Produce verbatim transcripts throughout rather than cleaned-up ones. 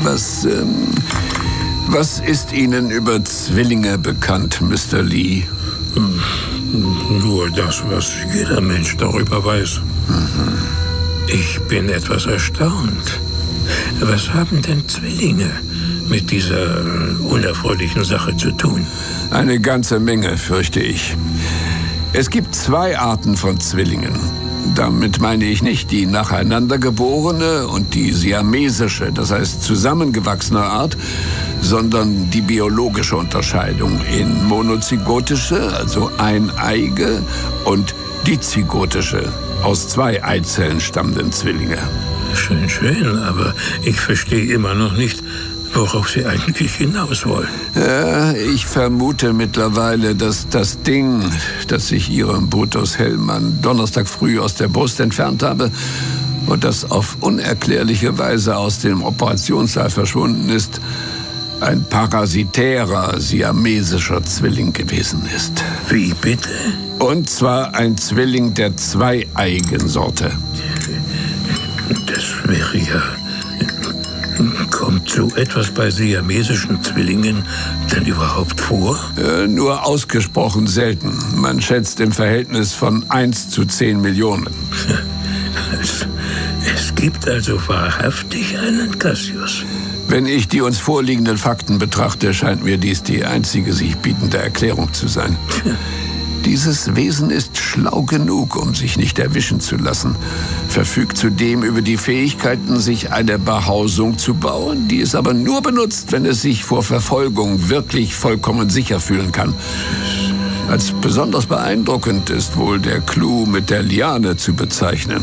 Was, ähm, was ist Ihnen über Zwillinge bekannt, Mister Lee? Nur das, was jeder Mensch darüber weiß. Mhm. Ich bin etwas erstaunt. Was haben denn Zwillinge mit dieser unerfreulichen Sache zu tun? Eine ganze Menge, fürchte ich. Es gibt zwei Arten von Zwillingen. Damit meine ich nicht die nacheinander geborene und die siamesische, das heißt zusammengewachsene Art, sondern die biologische Unterscheidung in monozygotische, also eineige, und dizygotische, aus zwei Eizellen stammenden Zwillinge. Schön, schön, aber ich verstehe immer noch nicht, worauf Sie eigentlich hinaus wollen. Ja, ich vermute mittlerweile, dass das Ding, das ich Ihrem Brutus Hellmann Donnerstag früh aus der Brust entfernt habe und das auf unerklärliche Weise aus dem Operationssaal verschwunden ist, ein parasitärer siamesischer Zwilling gewesen ist. Wie bitte? Und zwar ein Zwilling der zweieigen Sorte. Das wäre ja... Kommt so etwas bei siamesischen Zwillingen denn überhaupt vor? Äh, nur ausgesprochen selten. Man schätzt im Verhältnis von eins zu zehn Millionen. Es, es gibt also wahrhaftig einen Cassius. Wenn ich die uns vorliegenden Fakten betrachte, scheint mir dies die einzige sich bietende Erklärung zu sein. Dieses Wesen ist schlau genug, um sich nicht erwischen zu lassen, verfügt zudem über die Fähigkeiten, sich eine Behausung zu bauen, die es aber nur benutzt, wenn es sich vor Verfolgung wirklich vollkommen sicher fühlen kann. Als besonders beeindruckend ist wohl der Clou mit der Liane zu bezeichnen.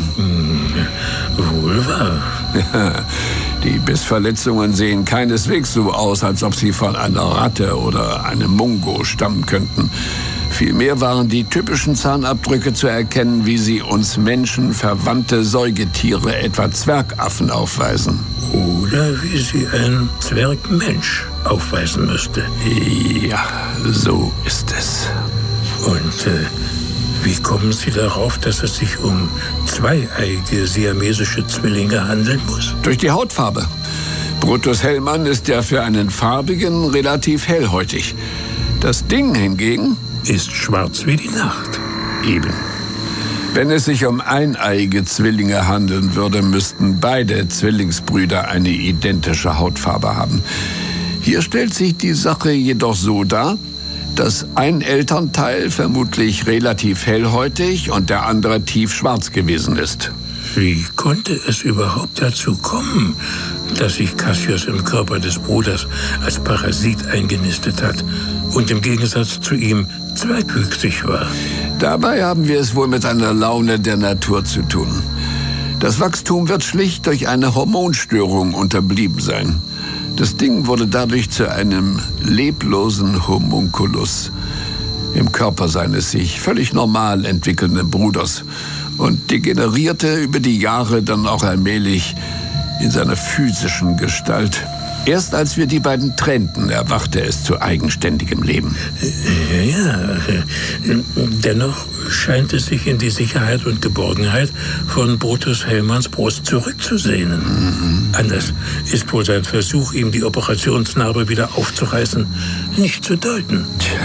Hm, wohl wahr. Ja, die Bissverletzungen sehen keineswegs so aus, als ob sie von einer Ratte oder einem Mungo stammen könnten. Vielmehr waren die typischen Zahnabdrücke zu erkennen, wie sie uns Menschen verwandte Säugetiere, etwa Zwergaffen, aufweisen. Oder wie sie ein Zwergmensch aufweisen müsste. Ja, so ist es. Und äh, wie kommen Sie darauf, dass es sich um zweieige siamesische Zwillinge handeln muss? Durch die Hautfarbe. Brutus Hellmann ist ja für einen farbigen relativ hellhäutig. Das Ding hingegen ist schwarz wie die Nacht. Eben. Wenn es sich um eineige Zwillinge handeln würde, müssten beide Zwillingsbrüder eine identische Hautfarbe haben. Hier stellt sich die Sache jedoch so dar, dass ein Elternteil vermutlich relativ hellhäutig und der andere tiefschwarz gewesen ist. Wie konnte es überhaupt dazu kommen, dass sich Cassius im Körper des Bruders als Parasit eingenistet hat und im Gegensatz zu ihm zweigwüchsig war? Dabei haben wir es wohl mit einer Laune der Natur zu tun. Das Wachstum wird schlicht durch eine Hormonstörung unterblieben sein. Das Ding wurde dadurch zu einem leblosen Homunculus im Körper seines sich völlig normal entwickelnden Bruders und degenerierte über die Jahre dann auch allmählich in seiner physischen Gestalt. Erst als wir die beiden trennten, erwachte es zu eigenständigem Leben. Ja, dennoch scheint es sich in die Sicherheit und Geborgenheit von Brutus Hellmanns Brust zurückzusehnen. Mhm. Anders ist wohl sein Versuch, ihm die Operationsnarbe wieder aufzureißen, nicht zu deuten. Tja.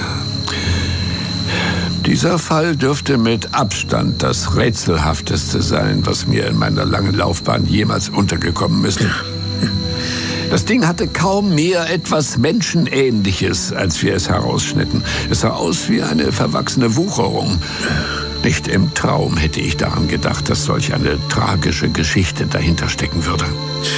Dieser Fall dürfte mit Abstand das Rätselhafteste sein, was mir in meiner langen Laufbahn jemals untergekommen ist. Ja. Das Ding hatte kaum mehr etwas Menschenähnliches, als wir es herausschnitten. Es sah aus wie eine verwachsene Wucherung. Nicht im Traum hätte ich daran gedacht, dass solch eine tragische Geschichte dahinter stecken würde.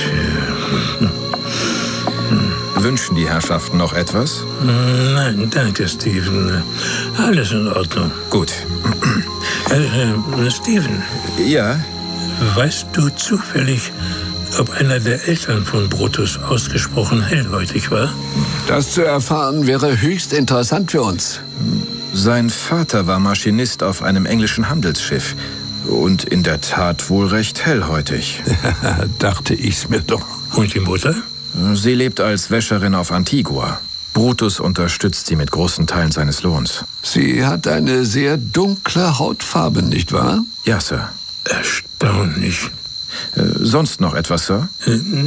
Wünschen die Herrschaften noch etwas? Nein, danke, Steven. Alles in Ordnung. Gut. Äh, äh, Steven? Ja? Weißt du zufällig, ob einer der Eltern von Brutus ausgesprochen hellhäutig war? Das zu erfahren wäre höchst interessant für uns. Sein Vater war Maschinist auf einem englischen Handelsschiff und in der Tat wohl recht hellhäutig. Dachte ich's mir doch. Und die Mutter? Sie lebt als Wäscherin auf Antigua. Brutus unterstützt sie mit großen Teilen seines Lohns. Sie hat eine sehr dunkle Hautfarbe, nicht wahr? Ja, Sir. Erstaunlich. Äh, sonst noch etwas, Sir? Äh,